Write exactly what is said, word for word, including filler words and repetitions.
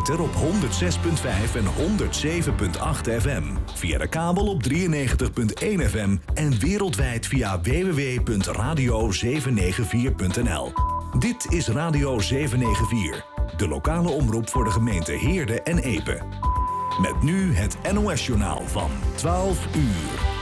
ether op honderd zes komma vijf en honderd zeven komma acht F M. Via de kabel op drieënnegentig komma één F M en wereldwijd via w w w punt radio zeven negen vier punt n l. Dit is Radio zeven negen vier, de lokale omroep voor de gemeente Heerde en Epe. Met nu het N O S-journaal van twaalf uur.